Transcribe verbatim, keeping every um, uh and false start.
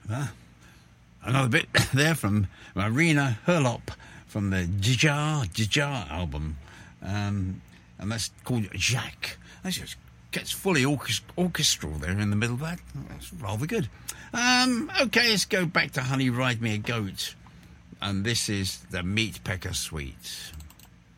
Uh, another bit there from Marina Herlop from the Dja Dja album, um, and that's called Jacques. That just gets fully orchest- orchestral there in the middle of that. That's rather good. Um, okay, let's go back to Honey Ride Me a Goat, and this is the Meat Pecker Suite.